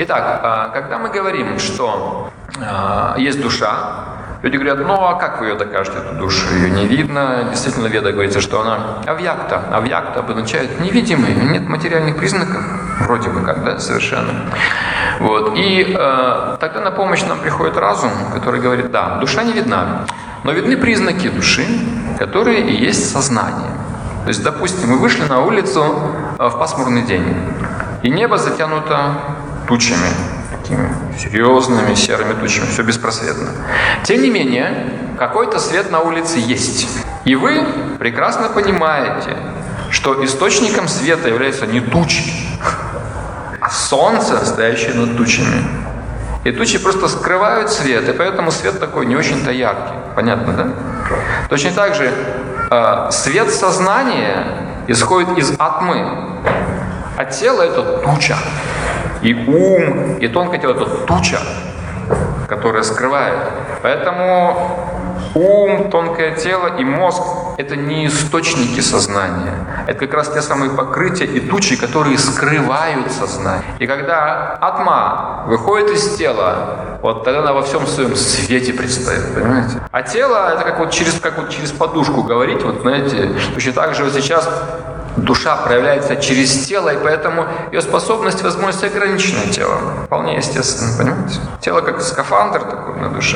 Итак, когда мы говорим, что есть душа, люди говорят, ну а как вы ее докажете, эту душу? Ее не видно. Действительно, в Ведах говорится, что она авьякта. Авьякта обозначает невидимый, нет материальных признаков, вроде бы как, да, совершенно. Вот. И тогда на помощь нам приходит разум, который говорит, да, душа не видна, но видны признаки души, которые и есть сознание. То есть, допустим, мы вышли на улицу в пасмурный день, и небо затянуто тучами, такими серьезными серыми тучами, все беспросветно. Тем не менее, какой-то свет на улице есть. И вы прекрасно понимаете, что источником света являются не тучи, а солнце, стоящее над тучами. И тучи просто скрывают свет, и поэтому свет такой не очень-то яркий. Понятно, да? Точно так же свет сознания исходит из атмы, а тело — это туча. И ум, и тонкое тело — это туча, которая скрывает. Поэтому ум, тонкое тело и мозг — это не источники сознания. Это как раз те самые покрытия и тучи, которые скрывают сознание. И когда атма выходит из тела, вот тогда она во всем своем свете предстоит, понимаете? А тело — это как вот через подушку говорить, вот знаете, точно так же вот сейчас душа проявляется через тело, и поэтому ее способность, возможность ограничена телом. Вполне естественно, понимаете? Тело как скафандр такой на душе.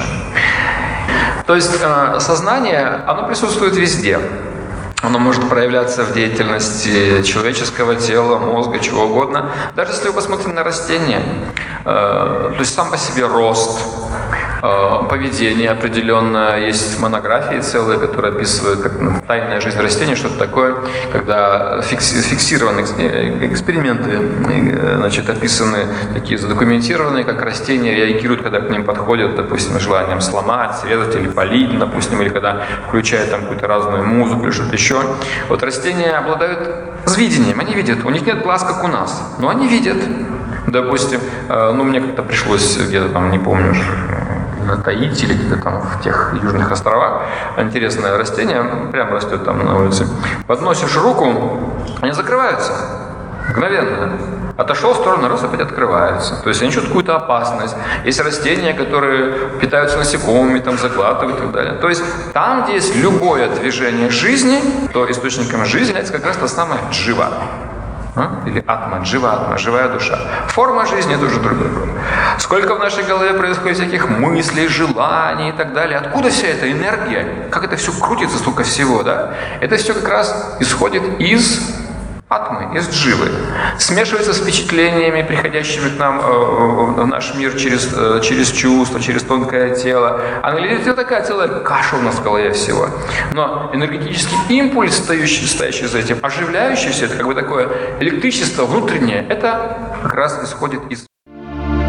То есть сознание, оно присутствует везде. Оно может проявляться в деятельности человеческого тела, мозга, чего угодно. Даже если вы посмотрите на растения, то есть сам по себе рост, поведение определенное. Есть монографии целые, которые описывают как тайная жизнь растений, что-то такое, когда фиксированы эксперименты, значит, описаны, такие задокументированные, как растения реагируют, когда к ним подходят, допустим, желанием сломать, срезать или полить, допустим, или когда включают там какую-то разную музыку или что-то еще. Вот растения обладают видением, они видят, у них нет глаз, как у нас, но они видят. Допустим, мне как-то пришлось где-то там, не помню, на Таити или где-то там в тех южных островах, интересное растение, прямо растет там на улице. Подносишь руку, они закрываются мгновенно. Отошел в сторону, раз опять открываются. То есть они чувствуют какую-то опасность. Есть растения, которые питаются насекомыми, там заглатывают и так далее. То есть там, где есть любое движение жизни, то источником жизни является как раз та самая джива. Или атма, джива-атма, живая душа. Форма жизни — это уже другой вопрос. Сколько в нашей голове происходит всяких мыслей, желаний и так далее. Откуда вся эта энергия? Как это все крутится, столько всего, да? Это все как раз исходит из атмы, из дживы. Смешивается с впечатлениями, приходящими к нам в наш мир через чувства, через тонкое тело. А на деле такая целая каша у нас в голове всего. Но энергетический импульс, стоящий за этим, оживляющий все это, как бы такое электричество внутреннее, это как раз исходит из